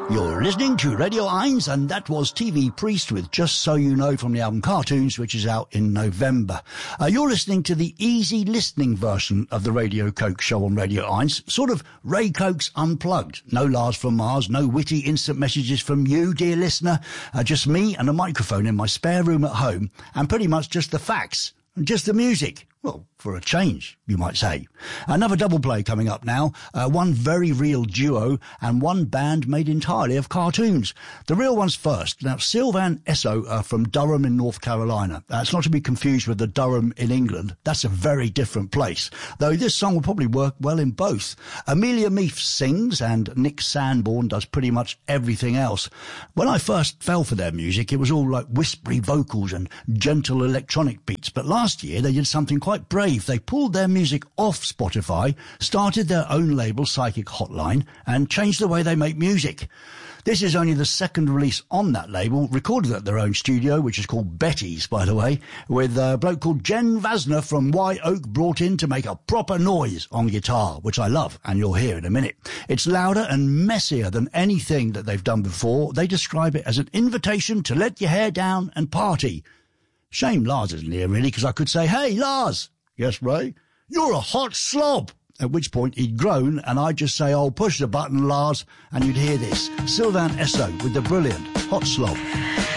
You're listening to Radio 1, and that was TV Priest with Just So You Know from the album Cartoons, which is out in November. You're listening to the easy listening version of the Radio Coke show on Radio 1, sort of Ray Coke's Unplugged. No Lars from Mars, no witty instant messages from you, dear listener. Just me and a microphone in my spare room at home, and pretty much just the facts and just the music. Well, for a change, you might say. Another double play coming up now. One very real duo and one band made entirely of cartoons. The real ones first. Now, Sylvan Esso from Durham in North Carolina. It's not to be confused with the Durham in England. That's a very different place. Though this song will probably work well in both. Amelia Meath sings and Nick Sanborn does pretty much everything else. When I first fell for their music, it was all like whispery vocals and gentle electronic beats. But last year they did something quite brave. They pulled their music off Spotify, started their own label, Psychic Hotline, and changed the way they make music. This is only the second release on that label, recorded at their own studio, which is called Betty's, by the way, with a bloke called Jen Vasner from White Oak brought in to make a proper noise on guitar, which I love, and you'll hear in a minute. It's louder and messier than anything that they've done before. They describe it as an invitation to let your hair down and party. Shame Lars isn't here, really, because I could say, "Hey, Lars!" "Yes, Ray?" "You're a hot slob!" At which point he'd groan, and I'd just say, "Oh, push the button, Lars," and you'd hear this. Sylvan Esso with the brilliant Hot Slob.